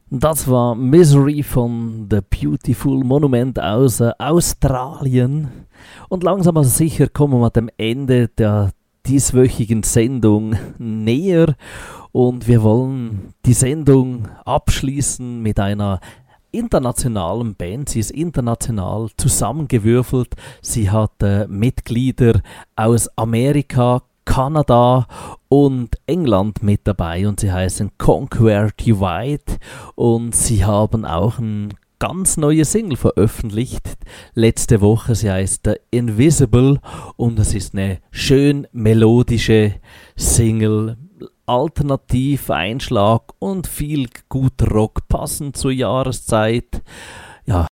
Das war Misery von The Beautiful Monument aus Australien. Und langsam aber sicher kommen wir dem Ende der dieswöchigen Sendung näher. Und wir wollen die Sendung abschließen mit einer internationalen Band. Sie ist international zusammengewürfelt. Sie hat Mitglieder aus Amerika, Kanada und England mit dabei und sie heißen Conquer Divide und sie haben auch ein ganz neue Single veröffentlicht letzte Woche. Sie heißt Invisible und es ist eine schön melodische Single, alternativ Einschlag und viel guter Rock passend zur Jahreszeit. Ja,